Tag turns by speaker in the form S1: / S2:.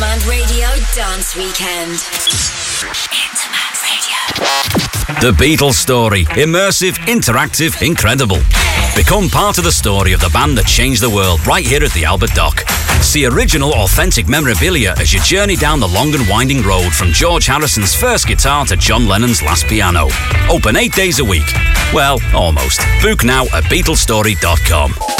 S1: Interman Radio Dance Weekend. Interman Radio.
S2: The Beatles story. Immersive, interactive, incredible. Become part of the story of the band that changed the world right here at the Albert Dock. See original, authentic memorabilia as you journey down the long and winding road from George Harrison's first guitar to John Lennon's last piano. Open 8 days a week. Well, almost. Book now at BeatlesStory.com.